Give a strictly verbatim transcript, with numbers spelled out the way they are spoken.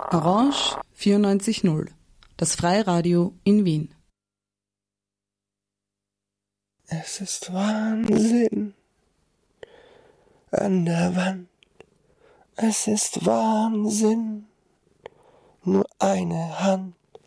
Orange vierundneunzig Komma null, das Freiradio in Wien. Es ist Wahnsinn an der Wand, es ist Wahnsinn, nur eine Hand